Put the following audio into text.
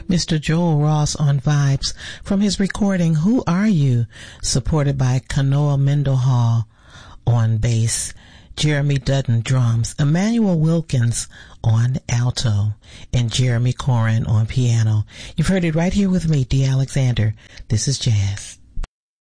Mr. Joel Ross on vibes from his recording Who Are You, supported by Kanoa Mendenhall on bass, Jeremy Dutton drums, Emmanuel Wilkins on alto, and Jeremy Corin on piano. You've heard it right here with me, D. Alexander. This is Jazz.